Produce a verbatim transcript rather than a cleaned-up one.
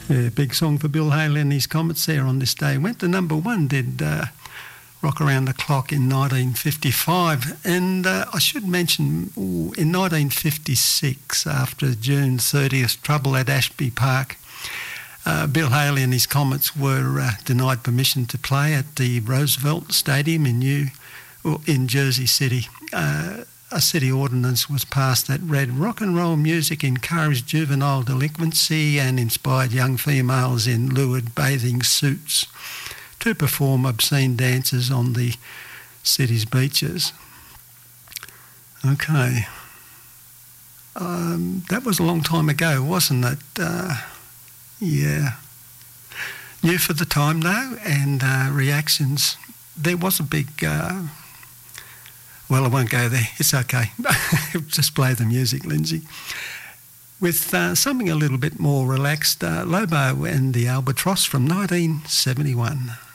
Yeah, big song for Bill Haley and his Comets there on this day. Went to number one, did uh, Rock Around the Clock in nineteen fifty-five. And uh, I should mention, ooh, in nineteen fifty-six, after June thirtieth trouble at Ashby Park, uh, Bill Haley and his Comets were uh, denied permission to play at the Roosevelt Stadium in New, or in Jersey City. Uh, A city ordinance was passed that read, rock and roll music encouraged juvenile delinquency and inspired young females in lurid bathing suits to perform obscene dances on the city's beaches. Okay. Um, that was a long time ago, wasn't it? Uh, yeah. New for the time, though, and uh, reactions. There was a big... Uh, Well, I won't go there. It's okay. Just play the music, Lindsay. With uh, something a little bit more relaxed, uh, Lobo and the Albatross from nineteen seventy-one.